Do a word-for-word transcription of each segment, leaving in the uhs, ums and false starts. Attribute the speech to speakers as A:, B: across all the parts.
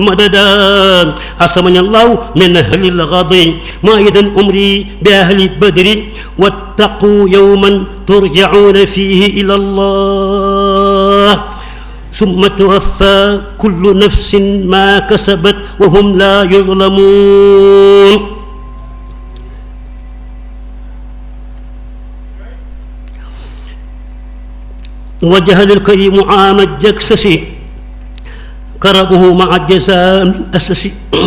A: مددا عصمني الله من أهل الغضب مائدا أمري بأهل بدر واتقوا يوما ترجعون فيه إلى الله ثم توفى كل نفس ما كسبت وهم لا يظلمون. وجه الكريم عام الجكسس كرمه مع الجزاء من أسس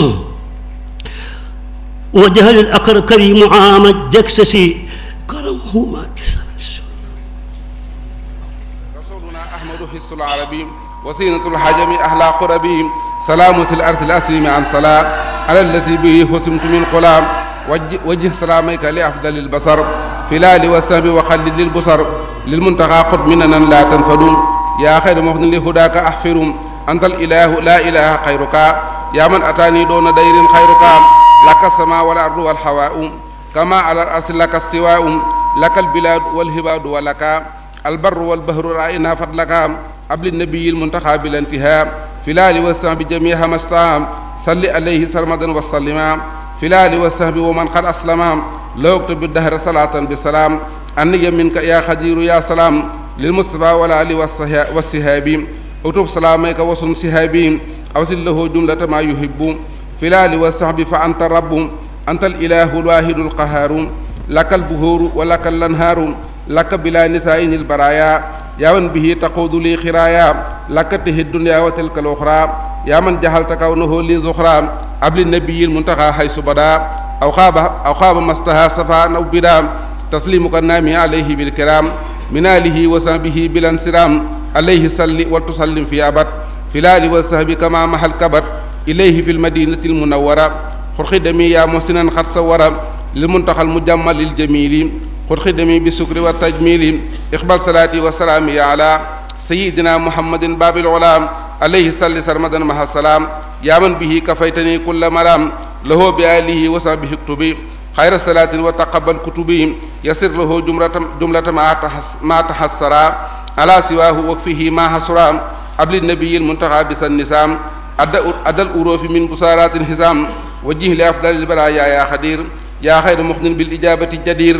A: وجه الأكر كريم عام الجكسس كرمه مع الجزاء.
B: رسولنا أحمد حس العربي وسينة الحجم أحلى قربي سلام في الأرض الأسيم عن سلام على الذي به حسمت من قلام وجه, وجه سلاميك لأفضل البصر في الآل والسهب وخلد للبصر للمنتقى قد مننا لا تنفدون يا خير مخن لهداك أحفر أنت الإله لا إله خيرك يا من أتاني دون دير خيرك لك السماء والأرض والحواء كما على الأرض لك استواء لك البلاد والهباد ولك البر والبحر رأينا فضلك قبل النبي المنتقى بلا انتهاء في الآل والسهب جميعها مستام صل عليه سرمدا وسلما في الآل والسهب ومن قد أسلم لو اكتب الدهر صلاة بسلام أني منك يا خدير يا سلام للمصطفى والآل والسهاب اكتب سلامك وصم سهابي أوصل له جملة ما يحب في الآل والسهب فأنت الرب أنت الإله الواحد القهار لك البهور ولك الأنهار لك بلا نساء البرايا يا من به تقود لي خرايا لك ته الدنيا وتلك الأخرى يا من جهلت كونه لي ذخرى قبل النبي المنتقى حيث بدا أو خاب أو خاب مستها صفا أو بدا تسليمك النامي عليه بالكرام من آله وصحبه بلا انسرام عليه صل وتسلم في أبد في الآل والصحب كما محل كبر إليه في المدينة المنورة خرخدمي يا محسنا قد صور للمنتقى المجمل الجميل خرخدمي بالشكر والتجميل اقبل صلاتي وسلامي على سيدنا محمد باب العلام عليه صل سرمدا مع السلام يا من به كفيتني كل مرام له بآله وصحبه اكتبي خير الصلاة وتقبل كتبي يسر له جملة جملة ما تحسرا على سواه وكفه ما حسرا قبل النبي المنتقى بس النسام أدى الأروف من بصارات الحزام وجه لأفضل البرايا يا خدير يا خير مخن بالإجابة الجدير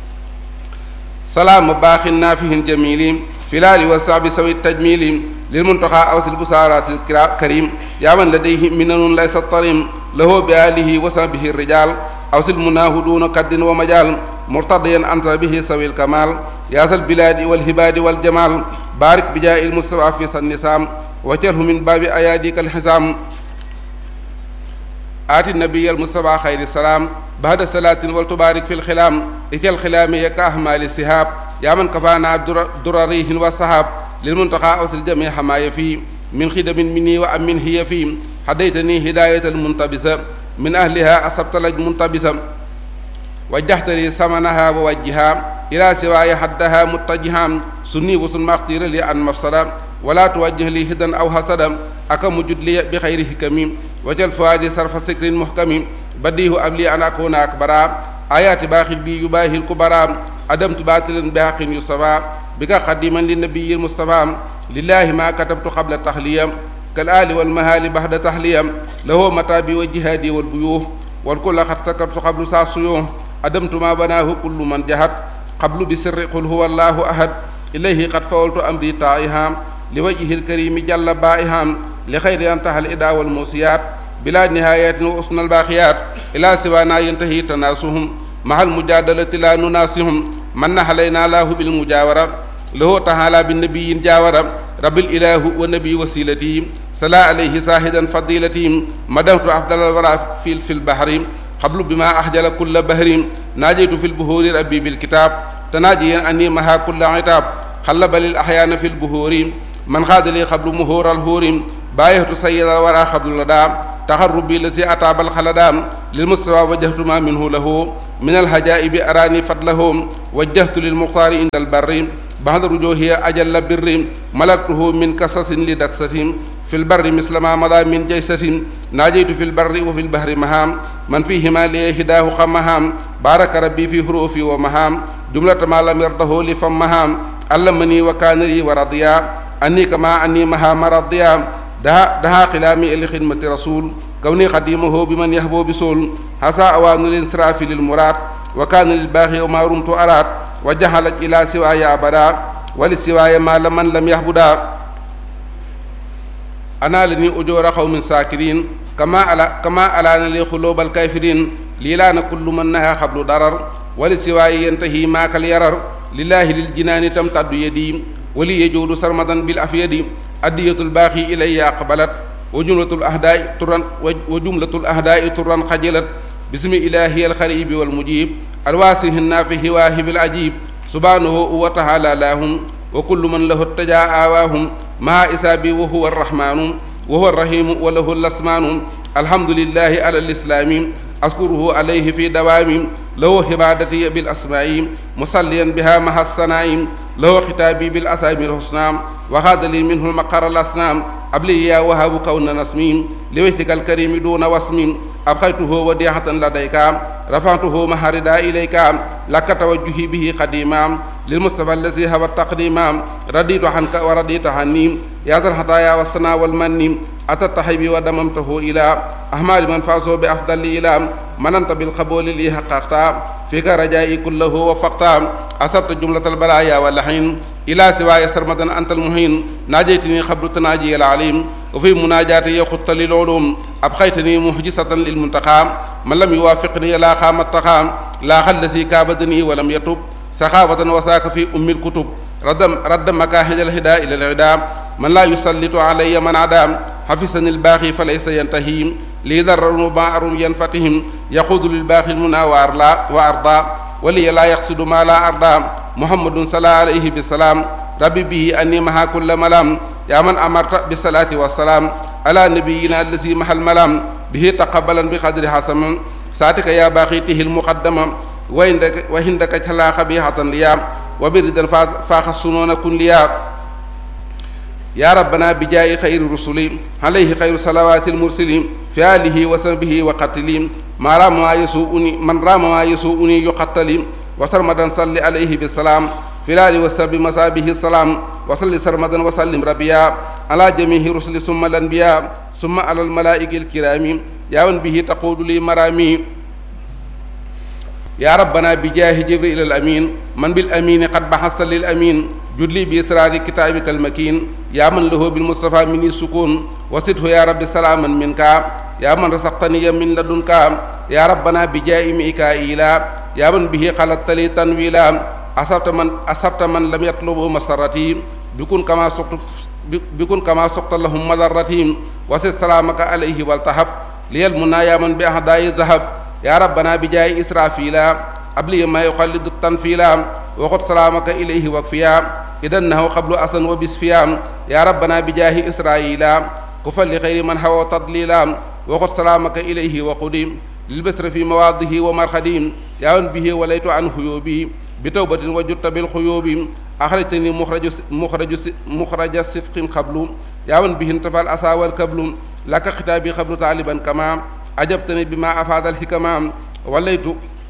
B: سلام باخ نافه جميل في الآل والصعب سوي التجميل للمنتقى أوصل البصارات الكريم يا من لديه منن ليس الطريم له بآله وصحبه الرجال أوصل مناه دون قد ومجال مرتضيا أنت به سوي الكمال يا ذا البلاد والهباد والجمال بارك بجاء المصطفى في النسام وجره من باب أياديك الحسام آتي النبي المصطفى خير السلام بعد الصلاة والتبارك في الخلام إكل الخلام كأحمال السحاب يا من كفانا درريه والسحاب للمنتقى أوصل جميع ما يفي من خدم مني وأمن هي في هديتني هداية المنتبسة من أهلها أصبت لج منتبسا وجهت لي ثمنها ووجهها إلى سواي حدها متجها سني وسن مختير لي أن مفسدا ولا توجه لي هدى أو حسدا أكم وجد لي بخير حكم وجل فؤادي صرف سكر محكم بديه أبلي أن أكون أكبرا آيات باخل بي يباهي الكبرى أدمت باطلا بحق يصفى بك قديما للنبي المصطفى لله ما كتبت قبل التحلية كالآل والمهال بعد تحلية له متابي وجهادي والبيوه والكل قد سكبت قبل ساسيوه أدمت ما بناه كل من جهد قبل بسر قل هو الله أحد إليه قد فولت أمري طائها لوجه الكريم جل بائها لخير أنتهى الإداء والموسيات بلا نهاية وأسن الباقيات إلى سوانا ينتهي تناسهم مع المجادلة لا نناسهم من علينا الله بالمجاورة له تعالى بالنبي جاورة رب الإله والنبي وسيلتي صلى عليه ساهدا فضيلتي مدمت أفضل الورى في في البحر قبل بما أحجل كل بحر ناجيت في البهور ربي بالكتاب تناجيا أني مها كل عتاب خلب للأحيان في البهور من خاد لي قبل مهور الهور بايهت سيد الورى قبل لدى تخربي الذي أتاب الخلدام للمستوى وجهت ما منه له من الحجائب أراني فضله وجهت للمختار عند البر بعد رجوه أجل بر ملكته من كسس لدكسة في البر مثل ما مضى من جيسة ناجيت في البر وفي البحر مهام من فيهما لي هداه خمهام بارك ربي في حروفي ومهام جملة ما لم يرده لفمهام علمني وكان لي ورضيا أني كما أني مها مرضيا daha daha xilaami li xidmati rasul kawni xadimahu bi man yahboo bi sool hasa awaanu lin sirafi lil muraad wa kaana lil baaxi wa ma rumtu araat wa jaxalat ila siwaaya abada wali siwaaya ma la man lam yahbuda ana la ni ujoora xawmin saakirin kama ala kama alaana li xulóobal kayfirin lii laana kullu man naha xablu darar wali siwaaya yantahi maakal yarar lillahi lil jinaani tam taddu yedi wali yejuudu sarmadan bil afyadi addiyatul baaxi ilayya aqbalat wa jumlatul ahdaai turan wa jumlatul ahdaai turan xajilat bismi ilahi alxaribi walmujib alwaasihi naafihi waahibil ajib subhanahu wa taala lahum wa kullu man lahu tajaa aawaahum maa isaabi wa huwa arrahmanu wa huwa arrahimu wa lahu lasmaanu alhamdulillahi ala alislaami askuruhu alayhi fi dawaami lahu xibaadati bil asmaa'i musalliyan biha maha sanaa'i lahu xitaabi bil asaami alhusna wa xaadali minhu maqara alasnaam abli yaa wahabu kawna nasmi li wajhika alkarimi duuna wasmi abxaytuhu wadihatan ladayka rafa'tuhu maharida ilayka laka tawajjuhi bihi qadima lilmustafa allazi hawa taqdima raditu anka wa radita anni ya zal hataya wasana wal manni atat tahbi wa damamtahu ila ahmali man faso bi afdali ila mananta bil qabuli li haqqaqta fika rajai kullahu wa faqta asabta jumlatal balaya wal lahin ila siwaya sarmadan antal muhin najaytini khabru tanaji al alim wa fi munajati yakhutta lil ulum abkhaytani muhjisatan lil muntaqa man lam yuwafiqni la khamat taqam la khallasi kabadani wa lam yatub saxaawatan wasaaka fi ummil kutub raddam radda makaahijal hidaa ilal hidaa man laa yusallitu alayya man adaam xafisani lbaaxi fa laysa yantahim lii dararun ma arum yanfatihim yaquudu lilbaaxi lmuna wa arla wa arda waliya laa yaxsudu ma laa arda muhammadun sala alayhi bisalaam rabbi bihi anni maha kulla malaam yaa man amarta bisalaati wasalaam ala nabiyina allasi mahal malaam bihi taqabalan bi qadri hasaman saatika yaa baaxi tihil muqaddama wa indaka wa indaka xalaa xabihatan liya wa biridan faaxa sunoona kun liya yaa rabbana bi jaayi xayri rusuli alayhi xayru salawaati lmursili fi alihi wa sahbihi wa qatili ma raama maa yasuuni man raama maa yasuuni yuqattali wa sarmadan salli alayhi bisalaam fi laali wa sahbi masaabihi salaam wa salli sarmadan wa sallim rabbiya ala jamihi rusuli summa lanbiya summa ala almalaa'iki alkiraami yaa man bihi taquudu li maraami yaa rabbana bi jaahi jibril al amin man bil amini qad baxasta lil amin judli bi israari kitaabika al makin yaa man lahu bil mustafa mini sukun wasidhu yaa rabbi salaaman minka yaa man rasaqtaniya min ladunka yaa rabbana bi jaahi mikaila yaa man bihi xalattali tanwila asabta man asabta man lam yatlubu masarati bikun kama suqtu bikun kama suqta lahum madarrati wasid salaamaka alayhi waltahab liyal muna yaa man bi ahdaayi zahab yaa rabbana bi jaayi israfila abli ma yuxallidu tanfila waxut salaamaka ilayhi wakfiya idan nahu xablu asan wa bisfiya yaa rabbana bi jaahi israila ku falli xayri man hawa tadlila waxut salaamaka ilayhi waqudi lil basra fi mawaadihi wa marxadi yaa man bihi walaytu an xuyubi bi tawbatin wa jutta bil xuyubi axrajtani muxraju muxraju muxraja sifqin xablu yaa man bihi intafal asa wal kablu laka xitaabi xablu taaliban kama ajabtani bima afaadal xikama walaytu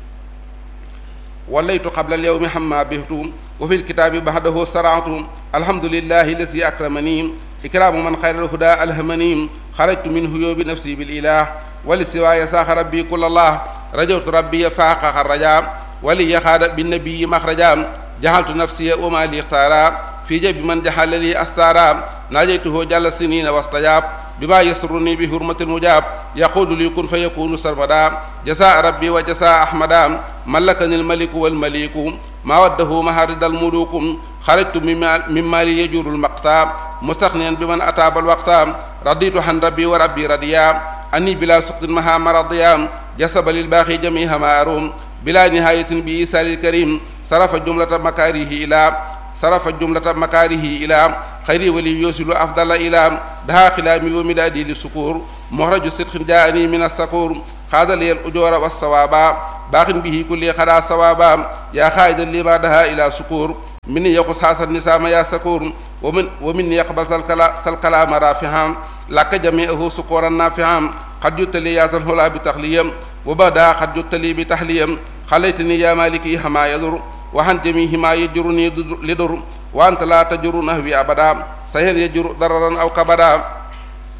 B: walaytu qabla alyawmi hamma bihtu wa fi lkitaabi baxdahu saratu alhamdulillahi lasi akramani ikraamu man xayral huda alhamani xarajtu min huyubi nafsi bil ilah wali siwaaya saaxa rabbi kullallah rajawtu rabbi faaqa raja wali yaxaada binnabiyi maxraja jaxaltu nafsiya wa ma li ixtaara fi jabi man jaxala li astaara naajaytuhu jalla sinina wastajab bima yasuruni bi hurmatil mujab yaqulu li kun fa yakunu sarmada jasa rabbi wa jasa ahmada malakani almaliku walmaliku ma waddahu maharidal mulukum xarajtu mimma li yajuru almaqta mustaxniyan biman ataaba alwaqta raditu han rabbi wa rabbi radiya anni bila suqtin maha maradiya jasaba lilbaaxi jamiha ma arum bila nihayatin bi isalil karim sarafa jumlata makarihi ila sarafa jumlata makarihi ila xayri wali yosilu afdala ila daha xilaami wa midaadi li sukur moxraju sidqin jaani min assakur xaadaliyal ujoora wa sawaaba baaxin bihi kulli xadaa sawaaba yaa xaayidan lima daha ila sukur min ni yaqus xaasan nisaama yaa sakur wa min wa min ni yaqbal salkala salkalaama rafiham lakka jamiahu sukuran nafiham xad juttali yaa sal xulaa bi taxliyam wa bada xad juttali bi taxliyam xalaytani yaa maliki xama yadur waxan jamihi ma yajuruni lidur wa anta la tajuru nahwi abada sayen yajuru dararan aw kabada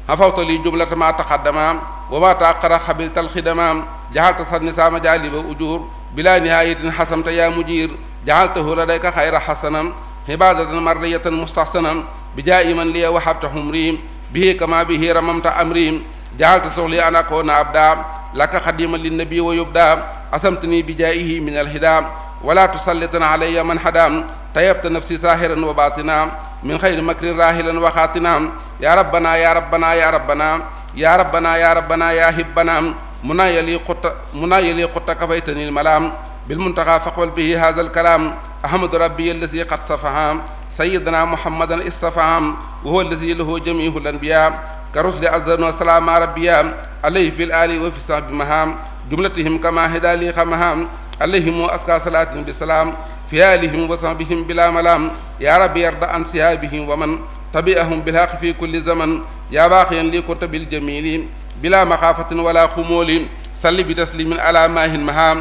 B: حفظت لي جملة ما تقدم وما تأخر قبلت الخدمة جعلت صنسا مجالب أجور بلا نهاية حسمت يا مجير جعلته لديك خير حسنا عبادة مرضية مستحسنا بجاء من لي وحبت حمري به كما به رممت أمري جعلت سغلي أن أكون أبدا لك خديما للنبي ويبدا أسمتني بجائه من الهدى ولا تسلطن علي من حدا طيبت نفسي ساهرا وباطنا من خير مكر راهلا وخاتنا يا ربنا يا ربنا يا ربنا يا ربنا يا ربنا يا هبنا منايا لي قط منايا لي قط كفيتني الملام بالمنتقى فقبل به هذا الكلام أحمد ربي الذي قد صفها سيدنا محمدا اصطفى وهو الذي له جميع الأنبياء كرسل أزل وسلام ربيا عليه في الآل وفي الصحب مهام جملتهم كما هدى لي خمهام عليهم أسكى صلاة بسلام في آلهم وصحبهم بلا ملام يا رب يرضى عن سيابهم ومن تبعهم بالحق في كل زمن يا باقيا لي كنت بالجميل بلا مخافة ولا خمول صل بتسليم على ماه مهام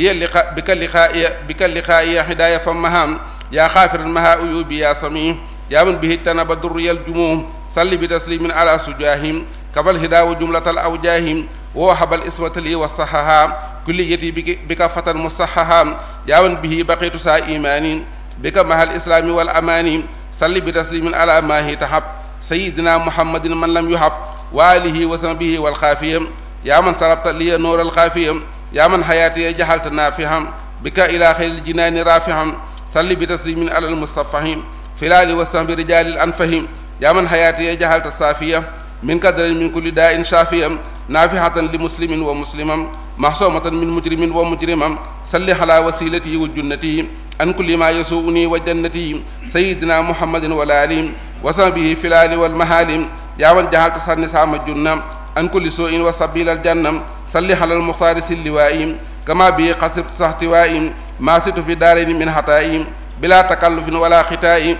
B: بك اللقاء بك اللقاء هدايا فمهام يا خافر المها أيوبي يا سميع يا من به التنب الضر الجموم صل بتسليم على سجاهم كفى الهدى وجملة الأوجاه ووهب الإسمة لي والصحها كليتي بك فتى مصحها يا من به بقيت سا إيماني بك مع الإسلام والأمان صل بتسليم على ما هي تحب سيدنا محمد من لم يحب وآله وصحبه والخافية يا من سربت لي نور الخافية يا من حياتي جعلت نافعا بك إلى خير الجنان رافعا صل بتسليم على المصطفى في الآل والصحب رجال الأنفهم يا من حياتي جعلت الصافية من قدر من كل داء شافيا نافعة لمسلم ومسلما محصومة من مجرم ومجرما صل على وسيلتي وجنتي عن كل ما يسوءني وجنتي سيدنا محمد والآل وصحبه في الآل والمهال يا من جعلت سام الجنة عن كل سوء وسبيل الجنة صل على المختار اللواء كما به قصرت صحتواء ما ست في دارين من حتائي بلا تكلف ولا ختائي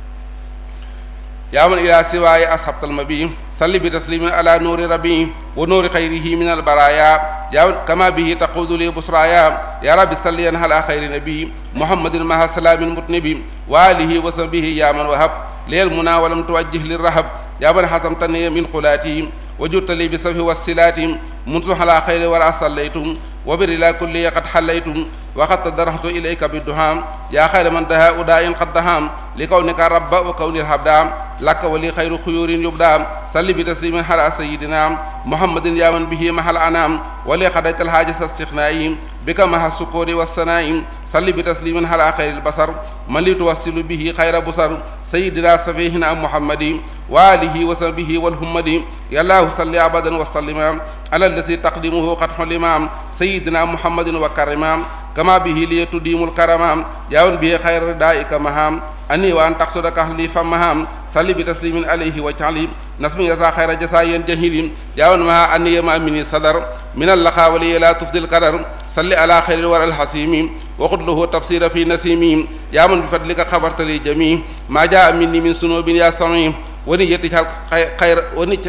B: يا من إلى سواي أصحبت المبي صل بتسليم على نور ربي ونور خيره من البرايا يا كما به تقود لي بصرايا يا رب صل على خير نبي محمد مع سلام المتنبي وآله وصحبه يا من وهب لي المنى ولم توجه للرهب يا من حسمتني من خلاتي وجدت لي بصفه والسلات منذ على خير ورا صليتم وبر لا كل قد حليتم وقد تدرحت إليك بالدهام يا خير من دها أداء قد دهام لكونك رب وكون الحبدام لك ولي خير خيور يبدام صل بتسليم على سيدنا محمد يا من به محل أنام ولي قضيت الحاجة استغنائي بك مع السكور والسنائم صل بتسليم على خير البصر من لتوصل به خير بصر سيدنا سفيهنا محمد وآله وصحبه والهمد يا الله صل أبدا وسلم على الذي تقدمه قد حلم سيدنا محمد وكرم كما به لي تديم الكرم يا من به خير دائك مهام أني وأن تقصدك أهلي فمهام صل بتسليم عليه وجعله نسمي يسا خير جسايا جهيل يا من مها أني ما مني صدر من اللقاء ولي لا تفضل القدر صل على خير الورى الحسيم وخذ له تبصير في نسيم يا من بفضلك خبرت لي جميع ما جاء مني من سنوب يا سميع ونيتي خير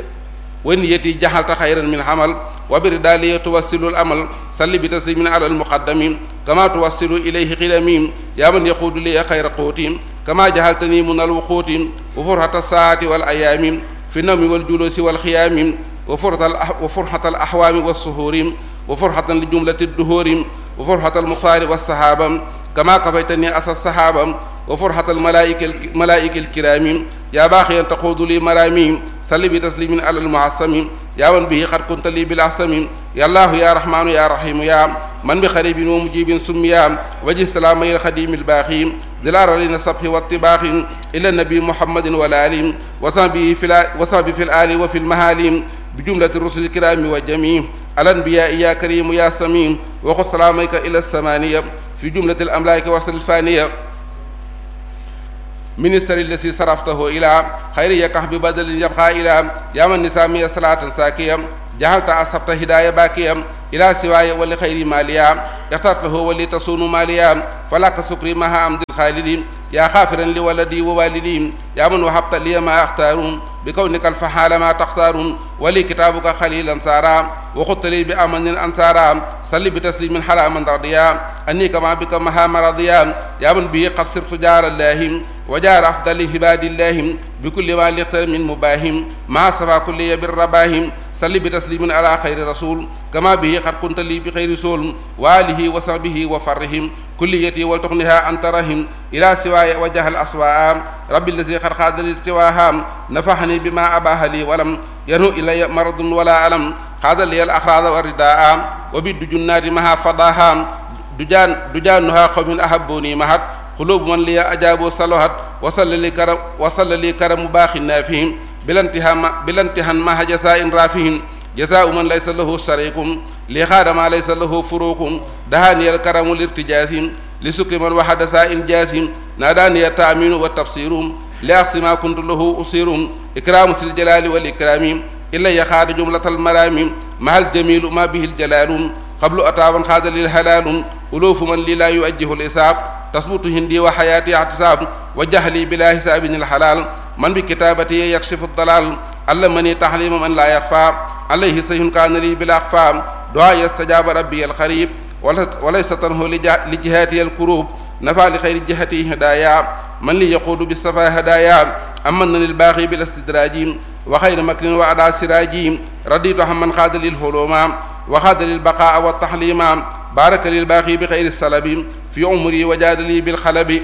B: ونيتي جعلت خيرا من حمل وبردا لي توصل الأمل صل بتسليم على المقدم كما توصل إليه قدمي يا من يقود لي خير قوتي كما جعلتني من الوقوت وفرحة الساعة والأيام في النوم والجلوس والخيام وفرحة الأحوام والسهور وفرحة لجملة الدهور وفرحة المختار والصحابة كما كفيتني أسى الصحابة وفرحة الملائكة الملائكة الكرام يا باقيا تقود لي مرامي صل بتسليم على المعصم يا من به قد كنت لي بالعصم يا الله يا رحمن يا رحيم يا من بخريب ومجيب سميا وجه سلامي الخديم الباقي دلار لنا الصبح والطباخ إلى النبي محمد والآل وصحبه في وصحبه في الآل وفي المهال بجملة الرسل الكرام والجميع الأنبياء يا كريم يا سميع وخذ سلامك إلى السمانية في جملة الأملاك وصل الفانية منستر الذي صرفته إلى خير يكح ببدل يبقى إلى يا من نسامي صلاة ساكية جعلت أصبت هداية باكية إلى سواي ولخير ماليا اخترته ولتصون ماليا فلك سكري مها عمد الخالدين يا خافرا لولدي ووالدي يا من وهبت لي ما أختار بكونك الفحال ما تختار ولي كتابك خليلا سارا وخذت لي بأمن أنصارا صل بتسليم حرام رضيا أني كما بك مها مرضيا يا من به قد صرت جار الله وجار أفضل عباد الله بكل ما ليختر من مباهم مع صفا كل بالرباهم صل بتسليم على خير رسول كما به قد كنت لي بخير رسول وآله وصحبه وفرهم كليتي ولتغنها أنت رحم إلى سواي وجه الأسواء رب الذي قد خاذ الالتواها نفحني بما أباه لي ولم ينهو إلي مرض ولا ألم خاذ لي الأخراض والرداء وبالدجنات مها فضاها دجان دجانها قوم أحبوني مهد قلوب من لي أجابوا صلوات وصل لي كرم وصل لي كرم باخ نافهم بلا انتهاء بلا انتهاء ما جزاء رافهم جزاء من ليس له شريك لخاد ما ليس له فروق دهاني الكرم الارتجاز لسك من وحد ساء جاز ناداني التأمين والتبصير لأقصى ما كنت له أصير إكرام سل الجلال والإكرام إلا يخاد جملة المرام مع الجميل ما به الجلال قبل أتابا خاد للحلال ألوف من لي لا يؤجه الإصاب تثبت هندي وحياتي اعتصاب وجهلي بلا حساب الحلال من بكتابتي يكشف الضلال علمني تحليم من لا يخفى عليه سيح كان لي بلا أخفى دعاء يستجاب ربي الخريب وليس تنهو لجهاتي الكروب نفع لخير جهتي هدايا من لي يقود بالصفا هدايا أمن للباغي بالاستدراج وخير مكر وعدا سراج رديت حمن خاد للهلوما وخاد للبقاء والتحليما بارك للباغي بخير السلب في عمري وجاد لي بالخلب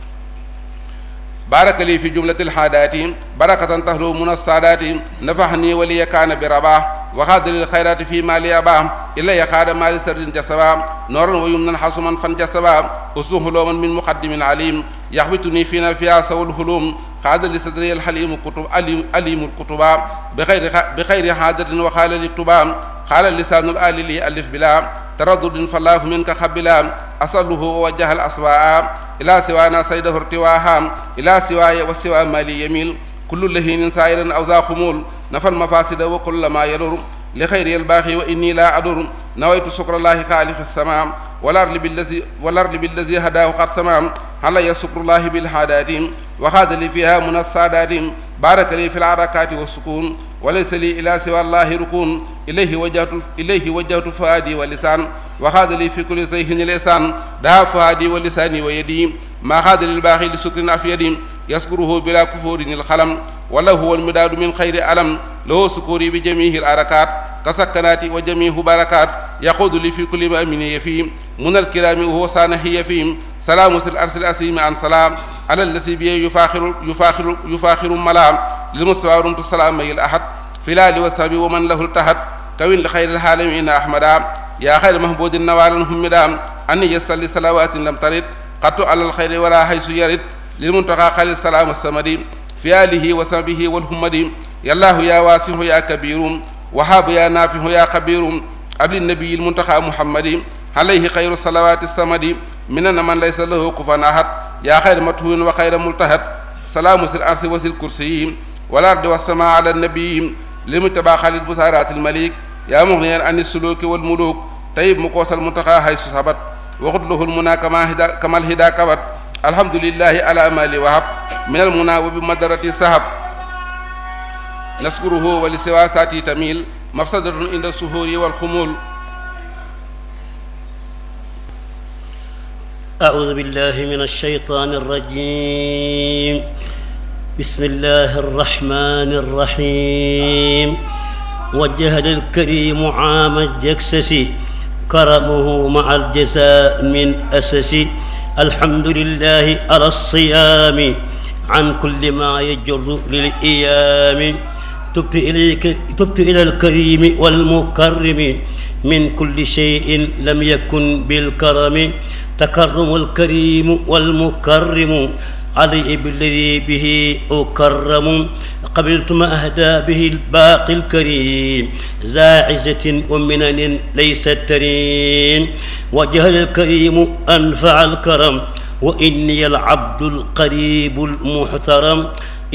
B: بارك لي في جملة الحادات بركة تهلو من السادات نفحني ولي كان برباه وخاد للخيرات في مالي أباه إلا يخاد مال سر جسبا نورا ويمنا حسما فانجسبا أسوه لوما من مقدم عليم يحبطني فينا فيها سوى الهلوم خاد لصدري الحليم كتب أليم الكتبا بخير بخير حاجة وخال للكتبا قال اللسان الآل لي ألف بلا تردد فالله منك خبلا أصله ووجه الأسواء إلى سوانا سيده ارتواها إلى سواي وسوى مالي يميل كل لهين سائر أو ذا خمول نفى المفاسد وكل ما يلور لخير الباغي وإني لا أدر نويت شكر الله خالق السماء والأرض بالذي والأرض بالذي هداه قد سمام علي شكر الله بالحادات وخاد لي فيها من السادات بارك لي في العركات والسكون وليس لي إلى سوى الله ركون إليه وجهت إليه وجهت فؤادي ولسان وخاد لي في كل سيح لسان دها فؤادي ولساني ويدي ما خاد للباغي لسكر أفيدي يذكره بلا كفور الخلم وله هو المداد من خير ألم له سكوري بجميع الأركات كسكنات وجميع بركات يقود لي في كل ما من يفي من الكرام وهو سانه فيهم سلام الأرس الأسيم عن سلام على الذي بيه يفاخر يفاخر يفاخر ملام للمستوى رمت السلام الأحد فلال وسبي ومن له التحت كوين لخير العالمين أحمدا يا خير محبود النوال همدا أني يصلي صلوات لم ترد قط على الخير ولا حيث يرد للمنتقى خير السلام السمدي في آله وصحبه والهمد يا الله يا واسع يا كبير وهاب يا نافع يا خبير قبل النبي المنتقى محمد عليه خير الصلوات السمد مننا من ليس له كفوا أحد يا خير متهون وخير ملتهد سلام الأرض وسل الكرسي والأرض والسماء على النبي للمتبع خالد بسارات الملك يا مغنيا عن السلوك والملوك طيب مقوس المنتقى حيث ثبت وخذ له المنى كما هدا كما الهدى كبت الحمد لله على مال وهب من المنى وبمدرة السحب نشكره ولسوى ساتي تميل مفسدة عند السهور والخمول.
A: أعوذ بالله من الشيطان الرجيم. بسم الله الرحمن الرحيم. وجه الكريم عام الجكسس كرمه مع الجزاء من أسس. الحمد لله على الصيام عن كل ما يجر للإيام. تبت إليك تبت إلى الكريم والمكرم من كل شيء لم يكن بالكرم. تكرم الكريم والمكرم علي بالذي به أكرم. قبلت ما أهدى به الباقي الكريم ذا عزة ومنن ليست ترين. وجه الكريم أنفع الكرم وإني العبد القريب المحترم.